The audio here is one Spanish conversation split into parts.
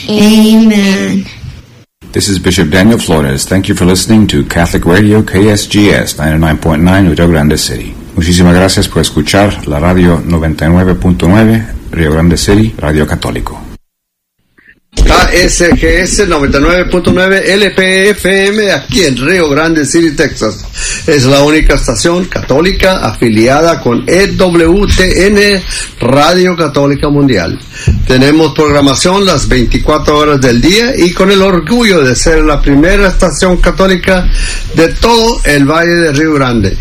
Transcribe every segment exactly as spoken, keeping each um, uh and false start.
Amen. This is Bishop Daniel Flores. Thank you for listening to Catholic Radio K S G S ninety-nine point nine Rio Grande City. Muchísimas gracias por escuchar la radio noventa y nueve punto nueve Rio Grande City, Radio Católico. K S G S noventa y nueve punto nueve L P F M aquí en Rio Grande City, Texas. Es la única estación católica afiliada con E W T N, Radio Católica Mundial. Tenemos programación las veinticuatro horas del día y con el orgullo de ser la primera estación católica de todo el Valle de Rio Grande.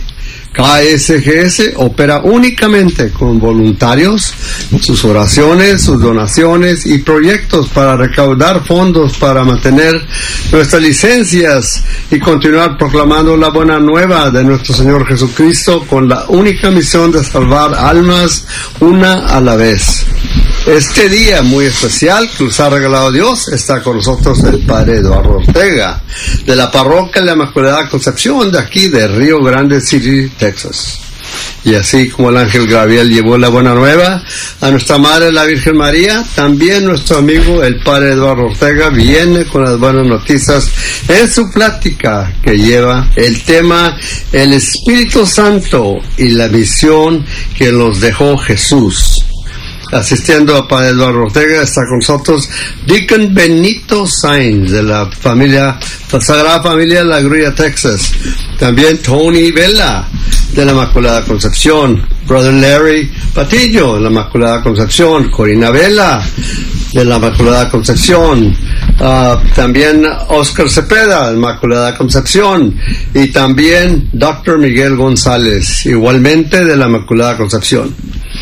K S G S opera únicamente con voluntarios, sus oraciones, sus donaciones y proyectos para recaudar fondos para mantener nuestras licencias y continuar proclamando la buena nueva de nuestro Señor Jesucristo con la única misión de salvar almas una a la vez. Este día muy especial que nos ha regalado Dios, está con nosotros el Padre Eduardo Ortega, de la Parroquia de la Inmaculada Concepción de aquí de Rio Grande City, Texas. Y así como el ángel Gabriel llevó la buena nueva a nuestra Madre la Virgen María, también nuestro amigo el Padre Eduardo Ortega viene con las buenas noticias en su plática que lleva el tema el Espíritu Santo y la misión que nos dejó Jesús. Asistiendo a Padre Eduardo Ortega está con nosotros Deacon Benito Sainz de la familia, la Sagrada Familia de la Grulla, Texas. También Tony Vela de la Inmaculada Concepción, Brother Larry Patillo de la Inmaculada Concepción, Corina Vela de la Inmaculada Concepción, uh, también Oscar Cepeda de la Inmaculada Concepción y también doctor Miguel González, igualmente de la Inmaculada Concepción.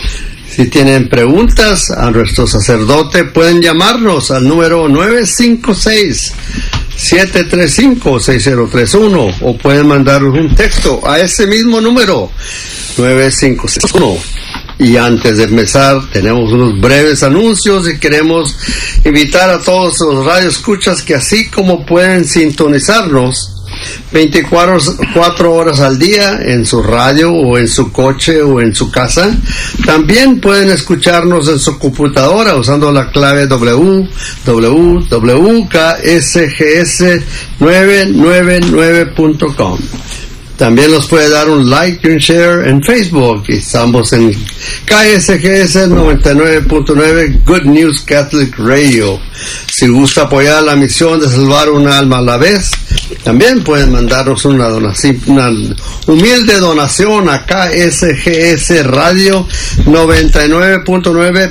Si tienen preguntas a nuestro sacerdote, pueden llamarnos al número nueve cinco seis, siete tres cinco, seis cero tres uno o pueden mandarnos un texto a ese mismo número, nueve cinco seis uno. Y antes de empezar, tenemos unos breves anuncios y queremos invitar a todos los radioescuchas que así como pueden sintonizarnos veinticuatro horas al día en su radio o en su coche o en su casa, también pueden escucharnos en su computadora usando la clave doble u doble u doble u punto k s g s nueve nueve nueve punto com. También nos puede dar un like y un share en Facebook. Estamos en K S G S noventa y nueve punto nueve Good News Catholic Radio. Si gusta apoyar la misión de salvar una alma a la vez, también pueden mandarnos una donación, una humilde donación a K S G S Radio noventa y nueve punto nueve